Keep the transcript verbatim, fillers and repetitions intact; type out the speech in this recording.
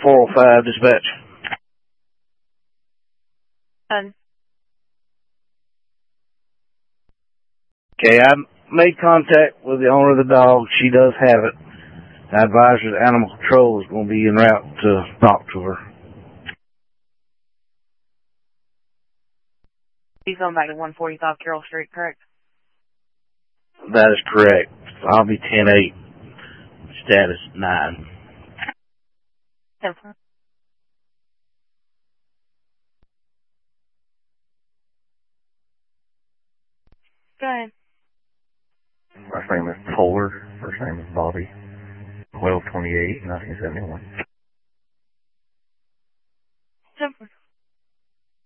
four oh five, dispatch. Um, Okay, I made contact with the owner of the dog. She does have it. I advised her that animal control is going to be en route to talk to her. he's going back to one forty-five Carroll Street, correct? That is correct. I'll be ten eight. Status nine. ten. Go ahead. Last name is Pollard. First name is Bobby. twelve twenty-eight, nineteen seventy-one.